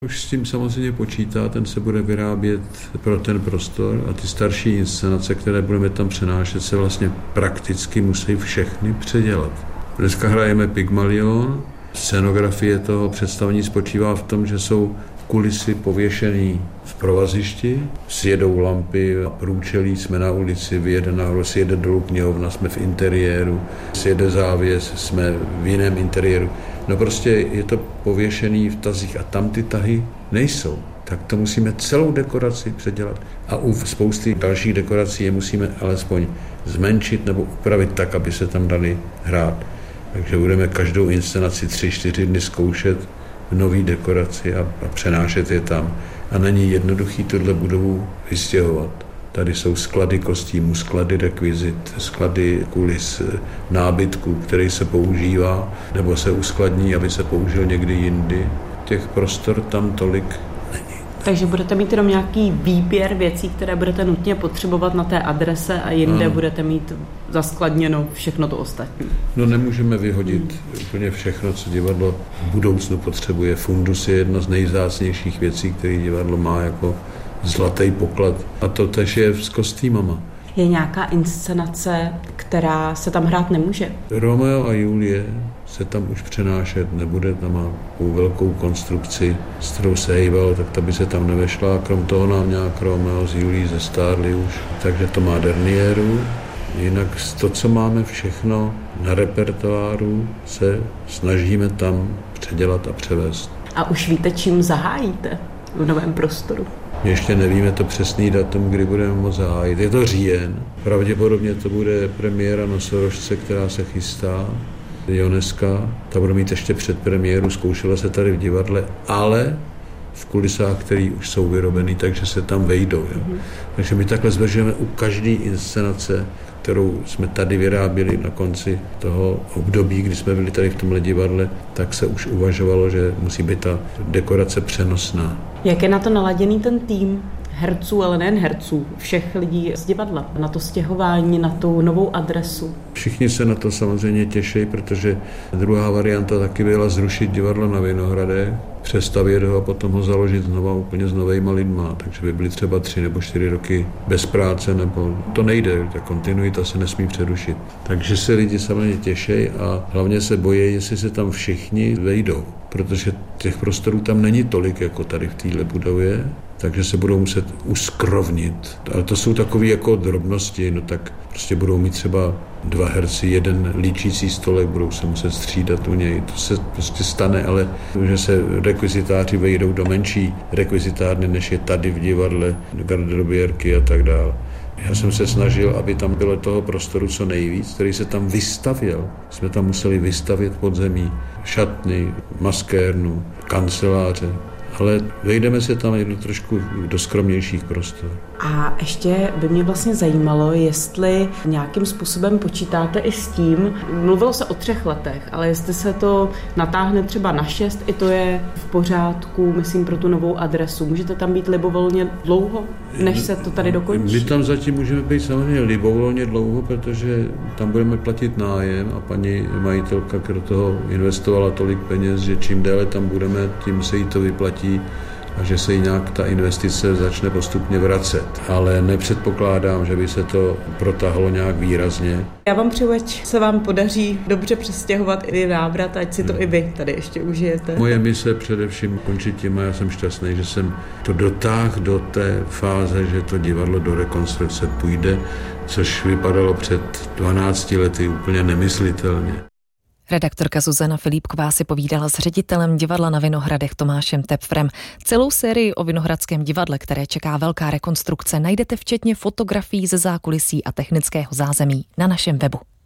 Už s tím samozřejmě počítá, ten se bude vyrábět pro ten prostor a ty starší inscenace, které budeme tam přenášet, se vlastně prakticky musí všechny předělat. Dneska hrajeme Pygmalion, scenografie toho představení spočívá v tom, že jsou kulisy pověšený v provazišti, sjedou lampy a průčelí, jsme na ulici, vyjede nahoru, sjede dolů knihovna, jsme v interiéru, sjede závěs, jsme v jiném interiéru. No prostě je to pověšený v tazích a tam ty tahy nejsou. Tak to musíme celou dekoraci předělat. A u spousty dalších dekorací je musíme alespoň zmenšit nebo upravit tak, aby se tam dali hrát. Takže budeme každou inscenaci 3-4 dny zkoušet v nový dekoraci a přenášet je tam. A není jednoduchý tuhle budovu vystěhovat. Tady jsou sklady kostýmů, sklady rekvizit, sklady kulis, nábytku, který se používá, nebo se uskladní, aby se použil někdy jindy. Těch prostor tam tolik není. Takže budete mít jenom nějaký výběr věcí, které budete nutně potřebovat na té adrese a jinde budete mít zaskladněno všechno to ostatní. No nemůžeme vyhodit úplně všechno, co divadlo v budoucnu potřebuje. Fundus je jedna z nejvzácnějších věcí, které divadlo má jako zlatý poklad. A to tež je s kostýmama. Je nějaká inscenace, která se tam hrát nemůže? Romeo a Julie se tam už přenášet nebude. Tam má velkou konstrukci, s kterou se hejbal, tak ta by se tam nevešla. Krom toho nám nějak Romeo s Julií zestárli už. Takže to má derniéru. Jinak to, co máme všechno na repertoáru, se snažíme tam předělat a převést. A už víte, čím zahájíte v novém prostoru? Ještě nevíme to přesný datum, kdy budeme moct zahájit. Je to říjen. Pravděpodobně to bude premiéra Nosorožce, která se chystá. Joneska, ta bude mít ještě předpremiéru, zkoušela se tady v divadle, ale v kulisách, které už jsou vyrobeny, takže se tam vejdou. Jo. Takže my takhle zvažujeme u každé inscenace, kterou jsme tady vyráběli na konci toho období, kdy jsme byli tady v tomhle divadle, tak se už uvažovalo, že musí být ta dekorace přenosná. Jak je na to naladěný ten tým herců, ale nejen herců, všech lidí z divadla, na to stěhování, na tu novou adresu? Všichni se na to samozřejmě těší, protože druhá varianta taky byla zrušit divadlo na Vinohradech, přestavět ho a potom ho založit znova úplně s novejma lidma, takže by byly třeba 3 nebo 4 roky bez práce, nebo to nejde, ta kontinuita se nesmí přerušit. Takže se lidi samozřejmě těší a hlavně se bojí, jestli se tam všichni vejdou, protože těch prostorů tam není tolik, jako tady v téhle budově, takže se budou muset uskrovnit. Ale to jsou takové jako drobnosti, no tak prostě budou mít třeba 2 herci, 1 líčící stolek, budou se muset střídat u něj. To se prostě stane, ale že se rekvizitáři vejdou do menší rekvizitárny, než je tady v divadle, do garderobierky a tak dále. Já jsem se snažil, aby tam bylo toho prostoru co nejvíc, který se tam vystavěl. Jsme tam museli vystavět podzemí, šatny, maskérnu, kanceláře. Ale vejdeme se tam jedno trošku do skromnějších prostor. A ještě by mě vlastně zajímalo, jestli nějakým způsobem počítáte i s tím, mluvilo se o 3 letech, ale jestli se to natáhne třeba na 6, i to je v pořádku, myslím, pro tu novou adresu. Můžete tam být libovolně dlouho, než se to tady dokončí? My tam zatím můžeme být samozřejmě libovolně dlouho, protože tam budeme platit nájem a paní majitelka do toho investovala tolik peněz, že čím déle tam budeme, tím se jí to vyplatí a že se jí nějak ta investice začne postupně vracet. Ale nepředpokládám, že by se to protáhlo nějak výrazně. Já vám přeju, ať se vám podaří dobře přestěhovat i návrat, ať si to i vy tady ještě užijete. Moje mise především končit tím a já jsem šťastný, že jsem to dotáhl do té fáze, že to divadlo do rekonstrukce půjde, což vypadalo před 12 lety úplně nemyslitelně. Redaktorka Zuzana Filipková si povídala s ředitelem divadla na Vinohradech Tomášem Tepfrem. Celou sérii o Vinohradském divadle, které čeká velká rekonstrukce, najdete včetně fotografií ze zákulisí a technického zázemí na našem webu.